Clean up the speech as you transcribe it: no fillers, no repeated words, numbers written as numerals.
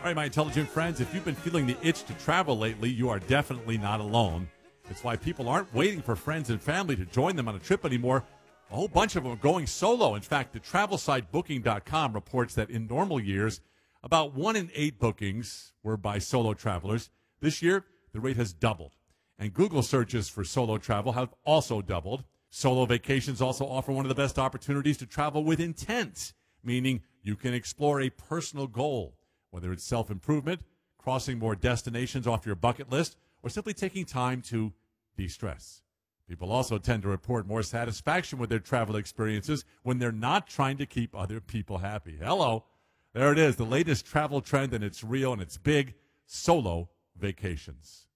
All right, my intelligent friends, if you've been feeling the itch to travel lately, you are definitely not alone. It's why people aren't waiting for friends and family to join them on a trip anymore. A whole bunch of them are going solo. In fact, the travel site Booking.com reports that in normal years, about 1 in 8 bookings were by solo travelers. This year, the rate has doubled. And Google searches for solo travel have also doubled. Solo vacations also offer one of the best opportunities to travel with intent, meaning you can explore a personal goal, whether it's self-improvement, crossing more destinations off your bucket list, or simply taking time to de-stress. People also tend to report more satisfaction with their travel experiences when they're not trying to keep other people happy. Hello. There it is, the latest travel trend, and it's real and it's big, solo vacations.